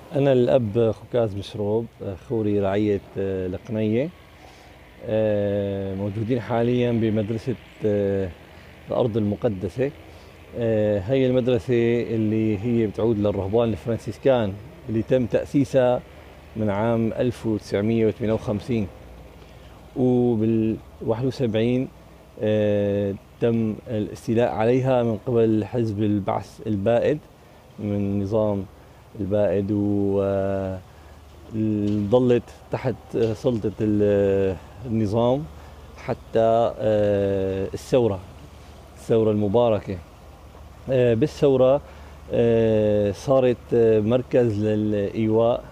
أنا الأب خكاز مشروب، خوري رعية القنية. موجودين حاليا بمدرسة الأرض المقدسة. هي المدرسة اللي هي بتعود للرهبان الفرنسيسكان اللي تم تأسيسها من عام 1958، وبال 71 تم الاستيلاء عليها من قبل حزب البعث البائد من نظام البائد، وظلت تحت سلطة النظام حتى الثورة المباركة. بالثورة صارت مركز للإيواء.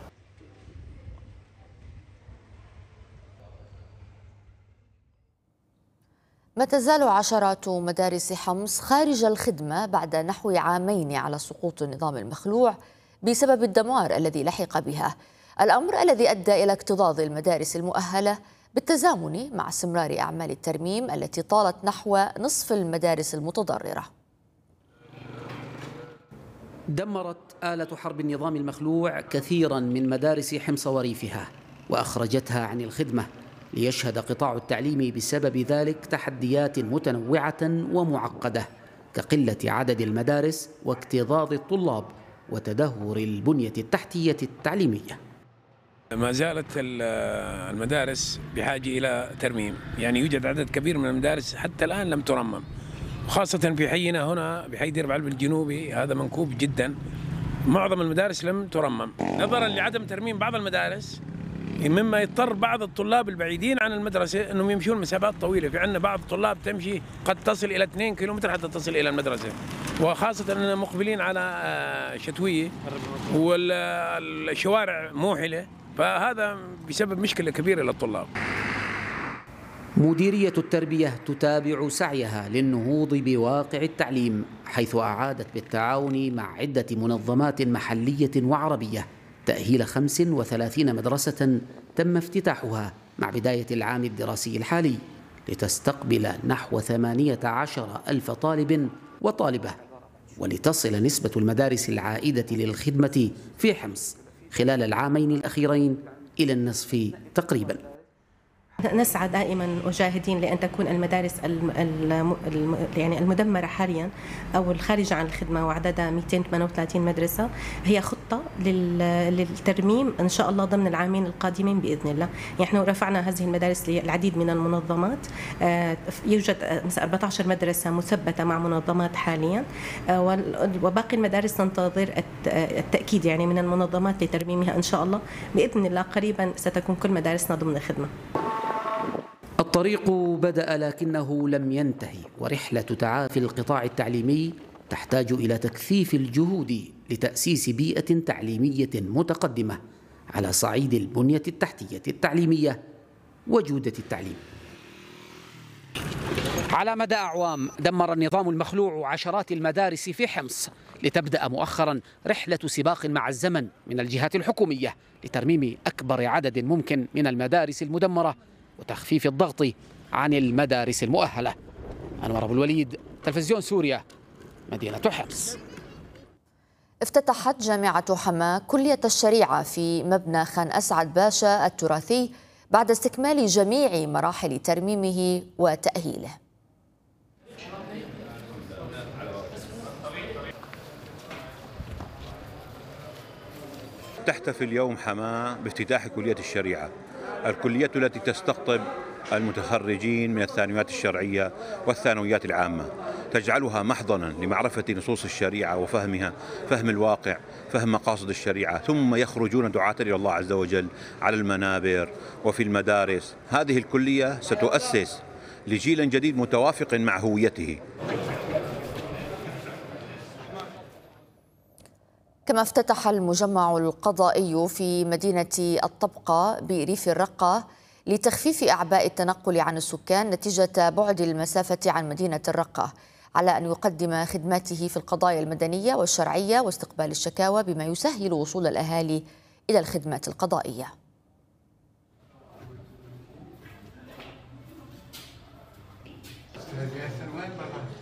ما تزال عشرات مدارس حمص خارج الخدمة بعد نحو عامين على سقوط النظام المخلوع بسبب الدمار الذي لحق بها، الأمر الذي أدى إلى اكتظاظ المدارس المؤهلة بالتزامن مع استمرار أعمال الترميم التي طالت نحو نصف المدارس المتضررة. دمرت آلة حرب النظام المخلوع كثيرا من مدارس حمص وريفها وأخرجتها عن الخدمة، ليشهد قطاع التعليم بسبب ذلك تحديات متنوعة ومعقدة كقلة عدد المدارس واكتظاظ الطلاب وتدهور البنية التحتية التعليمية. ما زالت المدارس بحاجة إلى ترميم، يعني يوجد عدد كبير من المدارس حتى الآن لم ترمم، وخاصة في حينا هنا بحي دير بعلب الجنوبي، هذا منكوب جدا. معظم المدارس لم ترمم نظرا لعدم ترميم بعض المدارس، مما يضطر بعض الطلاب البعيدين عن المدرسة أنهم يمشون مسافات طويلة. في عندنا بعض الطلاب تمشي قد تصل إلى 2 كيلومتر حتى تصل إلى المدرسة، وخاصة أننا مقبلين على شتوية والشوارع موحلة، فهذا بسبب مشكلة كبيرة للطلاب. مديرية التربية تتابع سعيها للنهوض بواقع التعليم، حيث أعادت بالتعاون مع عدة منظمات محلية وعربية تأهيل 35 مدرسة تم افتتاحها مع بداية العام الدراسي الحالي، لتستقبل نحو 18 ألف طالب وطالبة، ولتصل نسبة المدارس العائدة للخدمة في حمص خلال العامين الأخيرين إلى النصف تقريباً. نسعى دائما وجاهدين لأن تكون المدارس يعني المدمرة حاليا أو الخارجة عن الخدمة وعددها 238 مدرسة هي خطة للترميم إن شاء الله ضمن العامين القادمين بإذن الله. نحن رفعنا هذه المدارس للعديد من المنظمات، يوجد 14 مدرسة مثبتة مع منظمات حاليا، وباقي المدارس ننتظر التأكيد يعني من المنظمات لترميمها إن شاء الله بإذن الله. قريبا ستكون كل مدارسنا ضمن الخدمة. الطريق بدأ لكنه لم ينتهي، ورحلة تعافي القطاع التعليمي تحتاج إلى تكثيف الجهود لتأسيس بيئة تعليمية متقدمة على صعيد البنية التحتية التعليمية وجودة التعليم. على مدى أعوام دمر النظام المخلوع عشرات المدارس في حمص، لتبدأ مؤخرا رحلة سباق مع الزمن من الجهات الحكومية لترميم أكبر عدد ممكن من المدارس المدمرة وتخفيف الضغط عن المدارس المؤهلة. أنور أبو الوليد، تلفزيون سوريا، مدينة حمص. افتتحت جامعة حماة كلية الشريعة في مبنى خان أسعد باشا التراثي بعد استكمال جميع مراحل ترميمه وتأهيله. تحتفل اليوم حماة بافتتاح كلية الشريعة، الكلية التي تستقطب المتخرجين من الثانويات الشرعية والثانويات العامة، تجعلها محضنا لمعرفة نصوص الشريعة وفهمها، فهم الواقع، فهم مقاصد الشريعة، ثم يخرجون دعاة إلى الله عز وجل على المنابر وفي المدارس. هذه الكلية ستؤسس لجيل جديد متوافق مع هويته. كما افتتح المجمع القضائي في مدينة الطبقة بريف الرقة لتخفيف أعباء التنقل عن السكان نتيجة بعد المسافة عن مدينة الرقة، على أن يقدم خدماته في القضايا المدنية والشرعية واستقبال الشكاوى، بما يسهل وصول الأهالي إلى الخدمات القضائية.